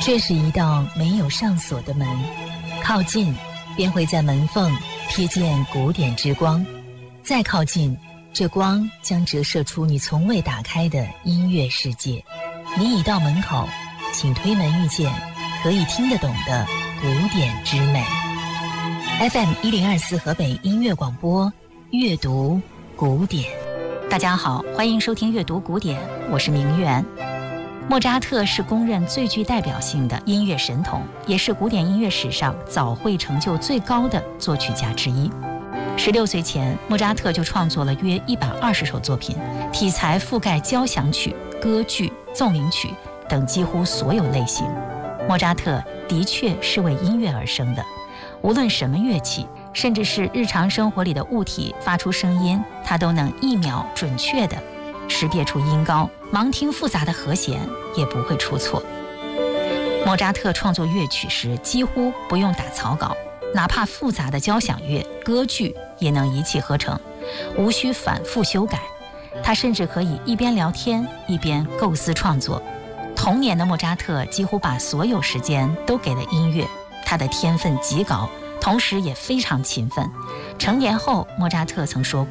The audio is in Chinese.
这是一道没有上锁的门，靠近便会在门缝瞥见古典之光，再靠近，这光将折射出你从未打开的音乐世界。你已到门口，请推门遇见可以听得懂的古典之美。FM1024河北音乐广播，阅读古典。 大家好，欢迎收听阅读古典，我是明媛。莫扎特是公认最具代表性的音乐神童，也是古典音乐史上早慧成就最高的作曲家之一。16岁前，莫扎特就创作了约120首作品，题材覆盖交响曲、歌剧、奏鸣曲等几乎所有类型。莫扎特的确是为音乐而生的，无论什么乐器，甚至是日常生活里的物体发出声音，他都能1秒准确地识别出音高，盲听复杂的和弦也不会出错。莫扎特创作乐曲时几乎不用打草稿，哪怕复杂的交响乐、歌剧也能一气呵成，无需反复修改。他甚至可以一边聊天一边构思创作。童年的莫扎特几乎把所有时间都给了音乐，他的天分极高，同时也非常勤奋。成年后，莫扎特曾说过，